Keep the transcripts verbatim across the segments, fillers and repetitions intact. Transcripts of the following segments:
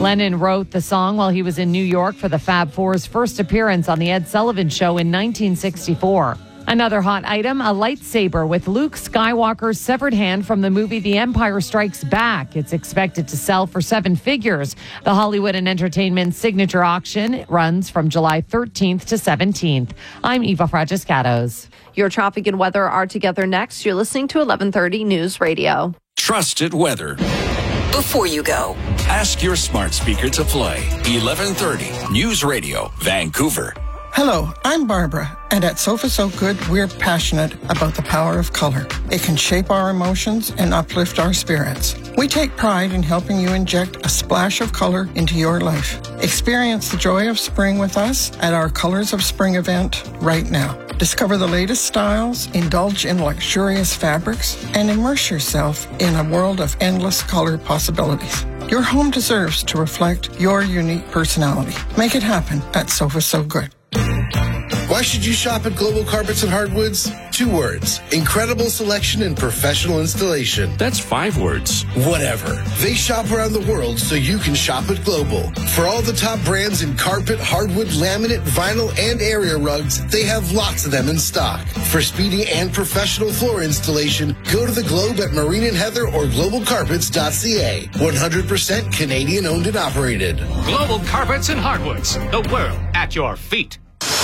Lennon wrote the song while he was in New York for the Fab Four's first appearance on The Ed Sullivan Show in nineteen sixty-four. Another hot item, a lightsaber with Luke Skywalker's severed hand from the movie The Empire Strikes Back. It's expected to sell for seven figures. The Hollywood and Entertainment signature auction runs from July thirteenth to seventeenth. I'm Eva Fragiscatos. Your traffic and weather are together next. You're listening to eleven thirty News Radio. Trusted weather. Before you go, ask your smart speaker to play eleven thirty News Radio, Vancouver. Hello, I'm Barbara, and at Sofa So Good, we're passionate about the power of color. It can shape our emotions and uplift our spirits. We take pride in helping you inject a splash of color into your life. Experience the joy of spring with us at our Colors of Spring event right now. Discover the latest styles, indulge in luxurious fabrics, and immerse yourself in a world of endless color possibilities. Your home deserves to reflect your unique personality. Make it happen at Sofa So Good. Why should you shop at Global Carpets and Hardwoods? Two words. Incredible selection and professional installation. That's five words. Whatever. They shop around the world so you can shop at Global. For all the top brands in carpet, hardwood, laminate, vinyl, and area rugs, they have lots of them in stock. For speedy and professional floor installation, go to the Globe at Marine and Heather or global carpets dot c a. one hundred percent Canadian owned and operated. Global Carpets and Hardwoods. The world at your feet.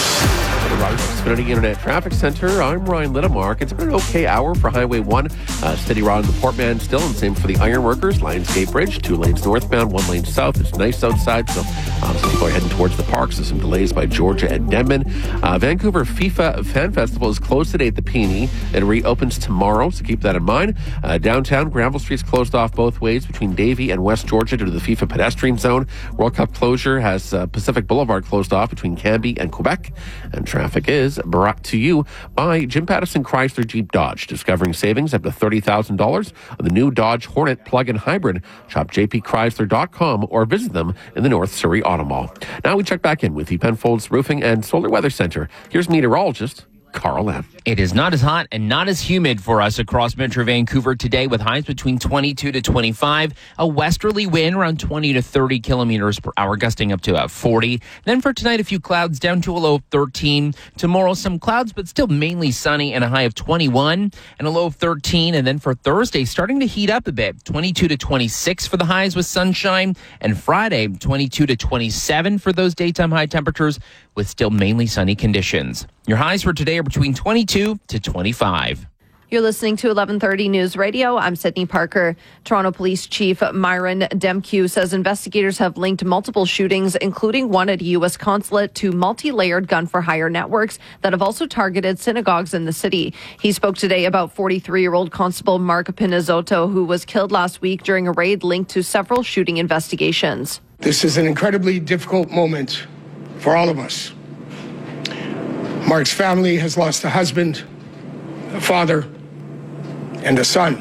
The Rogers Xfinity Internet Traffic Center. I'm Ryan Littamark. It's been an okay hour for Highway one. Uh, steady rod on the Portman still, and same for the Ironworkers. Lionsgate Bridge, two lanes northbound, one lane south. It's nice outside, so um, some people are heading towards the parks. There's some delays by Georgia and Denman. Uh, Vancouver FIFA Fan Festival is closed today at the Peony. It reopens tomorrow, so keep that in mind. Uh, downtown, Granville Street's closed off both ways between Davie and West Georgia due to the FIFA pedestrian zone. World Cup closure has uh, Pacific Boulevard closed off between Canby and Quebec. And traffic is brought to you by Jim Pattison Chrysler Jeep Dodge. Discovering savings up to thirty thousand dollars on the new Dodge Hornet plug-in hybrid. Shop j p chrysler dot com or visit them in the North Surrey Auto Mall. Now we check back in with the Penfolds Roofing and Solar Weather Center. Here's meteorologist Carl M. It is not as hot and not as humid for us across Metro Vancouver today, with highs between twenty-two to twenty-five. A westerly wind around twenty to thirty kilometers per hour, gusting up to about forty. Then for tonight, a few clouds down to a low of thirteen. Tomorrow, some clouds, but still mainly sunny and a high of twenty-one and a low of thirteen. And then for Thursday, starting to heat up a bit, twenty-two to twenty-six for the highs with sunshine. And Friday, twenty-two to twenty-seven for those daytime high temperatures with still mainly sunny conditions. Your highs for today are between twenty-two to twenty-five. You're listening to eleven thirty News Radio. I'm Sydney Parker. Toronto Police Chief Myron Demkew says investigators have linked multiple shootings, including one at a U S consulate, to multi-layered gun-for-hire networks that have also targeted synagogues in the city. He spoke today about forty-three-year-old Constable Mark Pinizotto, who was killed last week during a raid linked to several shooting investigations. This is an incredibly difficult moment for all of us. Mark's family has lost a husband, a father, and a son.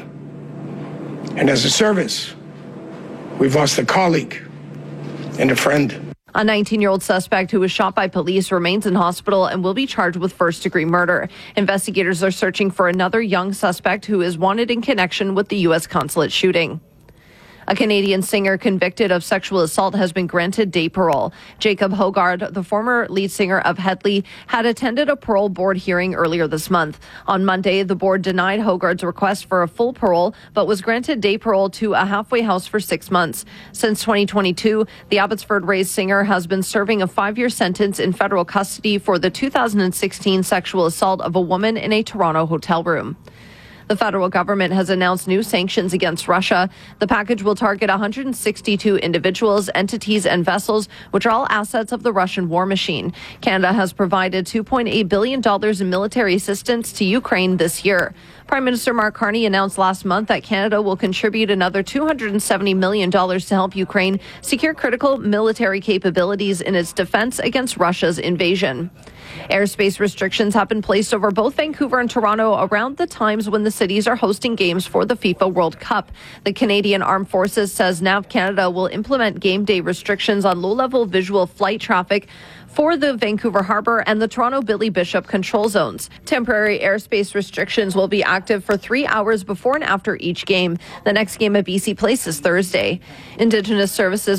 And as a service, we've lost a colleague and a friend. A nineteen-year-old suspect who was shot by police remains in hospital and will be charged with first-degree murder. Investigators are searching for another young suspect who is wanted in connection with the U S consulate shooting. A Canadian singer convicted of sexual assault has been granted day parole. Jacob Hogard, the former lead singer of Hedley, had attended a parole board hearing earlier this month. On Monday, the board denied Hogard's request for a full parole, but was granted day parole to a halfway house for six months. Since twenty twenty-two, the Abbotsford-raised singer has been serving a five-year sentence in federal custody for the two thousand sixteen sexual assault of a woman in a Toronto hotel room. The federal government has announced new sanctions against Russia. The package will target one hundred sixty-two individuals, entities, and vessels, which are all assets of the Russian war machine. Canada has provided two point eight billion dollars in military assistance to Ukraine this year. Prime Minister Mark Carney announced last month that Canada will contribute another two hundred seventy million dollars to help Ukraine secure critical military capabilities in its defense against Russia's invasion. Airspace restrictions have been placed over both Vancouver and Toronto around the times when the cities are hosting games for the FIFA World Cup. The Canadian Armed Forces says Nav Canada will implement game day restrictions on low-level visual flight traffic for the Vancouver Harbour and the Toronto Billy Bishop control zones. Temporary airspace restrictions will be active for three hours before and after each game. The next game at B C Place is Thursday. Indigenous Services